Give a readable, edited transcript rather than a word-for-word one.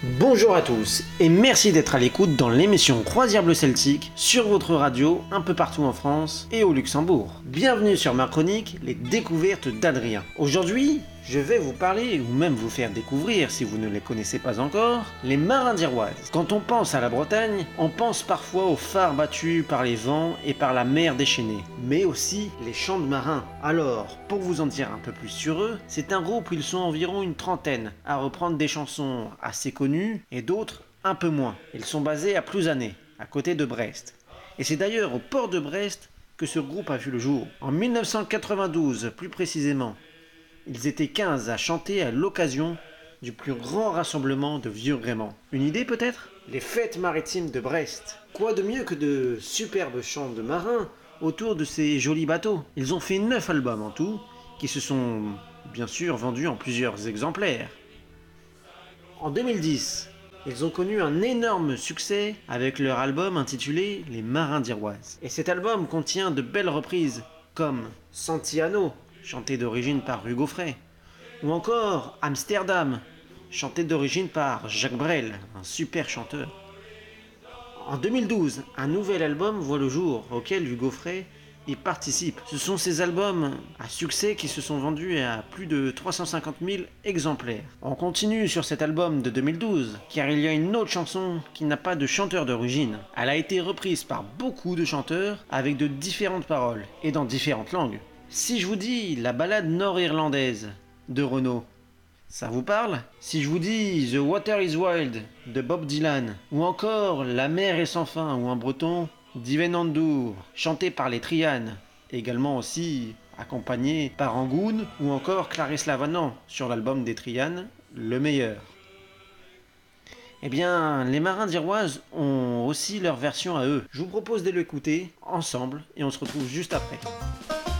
Bonjour à tous et merci d'être à l'écoute dans l'émission Croisière Bleu Celtique sur votre radio un peu partout en France et au Luxembourg. Bienvenue sur ma chronique Les découvertes d'Adrien. Aujourd'hui, je vais vous parler ou même vous faire découvrir, si vous ne les connaissez pas encore, les marins d'Iroise. Quand on pense à la Bretagne, on pense parfois aux phares battus par les vents et par la mer déchaînée, mais aussi les chants de marins. Alors, pour vous en dire un peu plus sur eux, c'est un groupe où ils sont environ une trentaine à reprendre des chansons assez connues et d'autres un peu moins. Ils sont basés à Plouzané, à côté de Brest. Et c'est d'ailleurs au port de Brest que ce groupe a vu le jour. En 1992, plus précisément. Ils étaient 15 à chanter à l'occasion du plus grand rassemblement de vieux gréments. Une idée peut-être ? Les fêtes maritimes de Brest. Quoi de mieux que de superbes chants de marins autour de ces jolis bateaux ? Ils ont fait 9 albums en tout, qui se sont bien sûr vendus en plusieurs exemplaires. En 2010, ils ont connu un énorme succès avec leur album intitulé Les Marins d'Iroise. Et cet album contient de belles reprises comme Santiano, chanté d'origine par Hugo Frey, ou encore Amsterdam, chanté d'origine par Jacques Brel, un super chanteur. En 2012, un nouvel album voit le jour auquel Hugo Frey y participe. Ce sont ces albums à succès qui se sont vendus à plus de 350 000 exemplaires. On continue sur cet album de 2012, car il y a une autre chanson qui n'a pas de chanteur d'origine. Elle a été reprise par beaucoup de chanteurs avec de différentes paroles et dans différentes langues. Si je vous dis la ballade nord-irlandaise de Renaud, ça vous parle ? Si je vous dis The Water is Wild de Bob Dylan, ou encore La mer est sans fin, ou en breton, Diven Andour, chanté par les Trianes, également aussi accompagné par Angoun, ou encore Clarisse Lavanant sur l'album des Trianes, Le Meilleur. Eh bien, les marins d'Iroise ont aussi leur version à eux. Je vous propose de l'écouter ensemble et on se retrouve juste après.